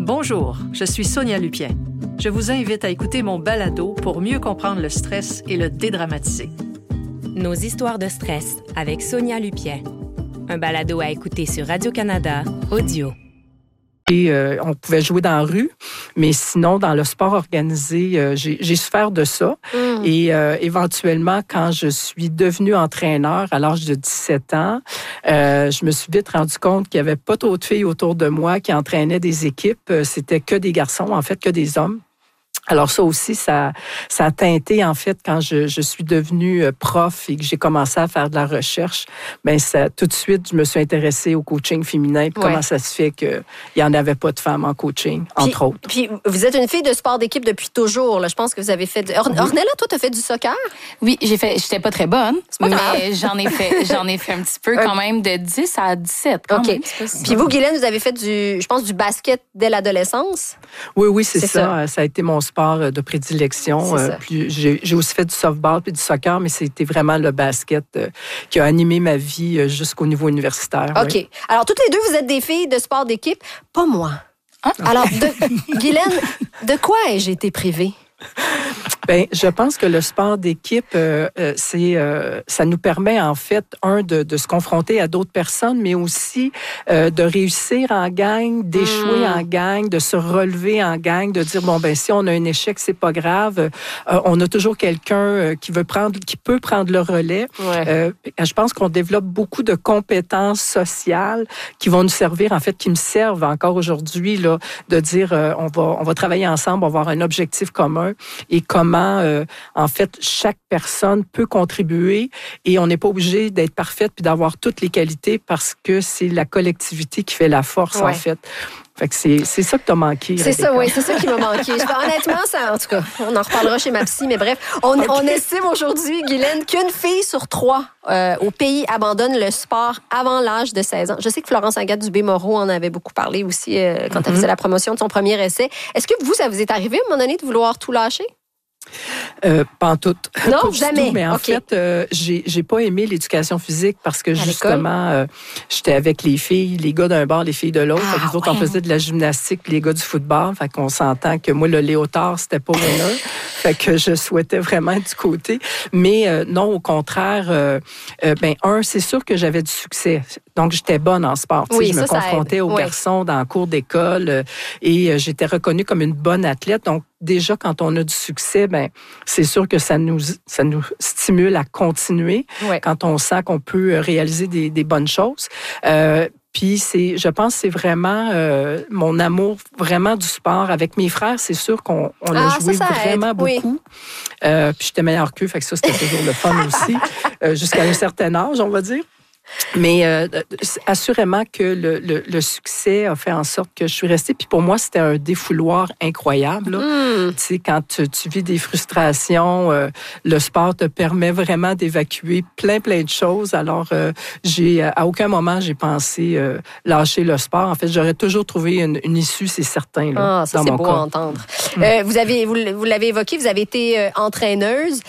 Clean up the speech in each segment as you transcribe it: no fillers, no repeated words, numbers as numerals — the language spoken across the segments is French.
Bonjour, je suis Sonia Lupien. Je vous invite à écouter mon balado pour mieux comprendre le stress et le dédramatiser. Nos histoires de stress avec Sonia Lupien. Un balado à écouter sur Radio-Canada Audio. Et on pouvait jouer dans la rue, mais sinon, dans le sport organisé, j'ai souffert de ça. Et éventuellement, quand je suis devenue entraîneur à l'âge de 17 ans, je me suis vite rendu compte qu'il n'y avait pas trop de filles autour de moi qui entraînaient des équipes. C'était que des garçons, en fait, que des hommes. Alors ça aussi, ça a teinté, en fait, quand je suis devenue prof et que j'ai commencé à faire de la recherche, bien, tout de suite, je me suis intéressée au coaching féminin. Puis comment ça se fait qu'il n'y en avait pas de femmes en coaching, entre autres. Puis vous êtes une fille de sport d'équipe depuis toujours. Là. Je pense que vous avez fait... Ornella, toi, tu as fait du soccer? Oui, j'étais pas très bonne, pas grave. mais j'en ai fait un petit peu quand même de 10 à 17. Quand même. Puis vous, Guylaine, vous avez fait du basket dès l'adolescence? Oui, c'est ça. Ça a été mon sport de prédilection. J'ai aussi fait du softball puis du soccer, mais c'était vraiment le basket qui a animé ma vie jusqu'au niveau universitaire. OK. Oui. Alors, toutes les deux, vous êtes des filles de sport d'équipe. Pas moi. Hein? Alors, Guylaine, de quoi ai-je été privée? Bien, je pense que le sport d'équipe, ça nous permet, en fait, de se confronter à d'autres personnes, mais aussi de réussir en gang, d'échouer en gang, de se relever en gang, de dire, bon, ben si on a un échec, c'est pas grave. On a toujours quelqu'un qui peut prendre le relais. Ouais. Je pense qu'on développe beaucoup de compétences sociales qui vont nous servir, en fait, qui me servent encore aujourd'hui, là, de dire, on va travailler ensemble, on va avoir un objectif commun et comment en fait, chaque personne peut contribuer et on n'est pas obligé d'être parfaite puis d'avoir toutes les qualités parce que c'est la collectivité qui fait la force, en fait. Fait que c'est ça que t'as manqué. C'est ça, oui, c'est ça qui m'a manqué. Honnêtement, ça, en tout cas, on en reparlera chez ma psy, mais bref, on estime aujourd'hui, Guylaine, qu'une fille sur 3 au pays abandonne le sport avant l'âge de 16 ans. Je sais que Florence Agathe-Dubé-Moreau en avait beaucoup parlé aussi quand elle faisait la promotion de son premier essai. Est-ce que ça vous est arrivé à un moment donné de vouloir tout lâcher? Pas en tout. Non, jamais. Tout, mais en fait, j'ai pas aimé l'éducation physique parce que justement, j'étais avec les filles, les gars d'un bord, les filles de l'autre. Les autres, on faisait de la gymnastique, puis les gars du football. Fait qu'on s'entend que moi, le léotard, c'était pas mon Fait que je souhaitais vraiment être du côté. Mais non, au contraire, c'est sûr que j'avais du succès. Donc, j'étais bonne en sport. Oui, je me confrontais aux garçons dans le cours d'école et j'étais reconnue comme une bonne athlète. Donc, déjà, quand on a du succès, c'est sûr que ça nous stimule à continuer quand on sent qu'on peut réaliser des bonnes choses. Puis je pense que c'est vraiment mon amour vraiment du sport. Avec mes frères, c'est sûr qu'on a joué vraiment beaucoup. Puis j'étais meilleure qu'eux, fait que ça, c'était toujours le fun aussi, jusqu'à un certain âge, on va dire. Mais assurément que le succès a fait en sorte que je suis restée. Puis pour moi, c'était un défouloir incroyable. Tu sais, quand tu vis des frustrations, le sport te permet vraiment d'évacuer plein de choses. Alors, à aucun moment, j'ai pensé lâcher le sport. En fait, j'aurais toujours trouvé une issue, c'est certain. Là, ça, dans c'est mon beau cas. à entendre. Vous l'avez évoqué, vous avez été entraîneuse.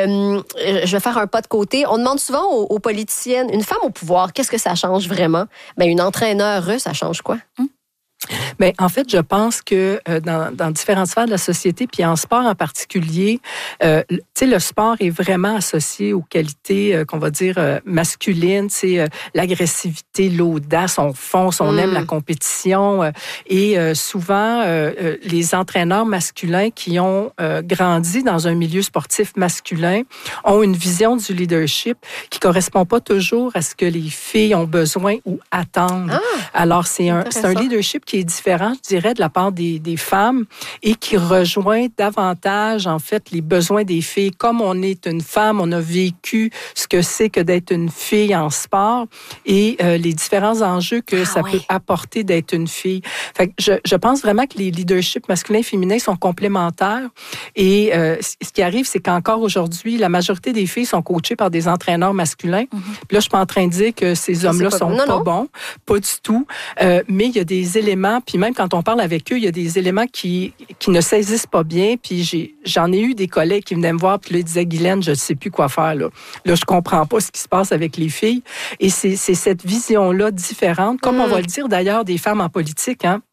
Je vais faire un pas de côté. On demande souvent aux politiciennes, une femme au pouvoir, qu'est-ce que ça change vraiment? Une entraîneur, ça change quoi? Bien, en fait, je pense que dans différentes sphères de la société, puis en sport en particulier, tu sais, le sport est vraiment associé aux qualités qu'on va dire masculines, tu sais, l'agressivité, l'audace, on fonce, on aime la compétition. Et souvent, les entraîneurs masculins qui ont grandi dans un milieu sportif masculin ont une vision du leadership qui correspond pas toujours à ce que les filles ont besoin ou attendent. Alors, c'est un leadership qui est différent, je dirais, de la part des femmes et qui rejoint davantage, en fait, les besoins des filles. Comme on est une femme, on a vécu ce que c'est que d'être une fille en sport et les différents enjeux que ça peut apporter d'être une fille. Fait que je pense vraiment que les leaderships masculins et féminins sont complémentaires et ce qui arrive, c'est qu'encore aujourd'hui, la majorité des filles sont coachées par des entraîneurs masculins. Puis là, je suis pas en train de dire que ces hommes-là sont pas bons, pas du tout, mais il y a des éléments, puis même quand on parle avec eux, il y a des éléments qui ne saisissent pas bien, puis j'en ai eu des collègues qui venaient me voir, puis là, ils disaient, Guylaine, je ne sais plus quoi faire, là, je comprends pas ce qui se passe avec les filles, et c'est cette vision-là différente, comme on va le dire d'ailleurs des femmes en politique, hein.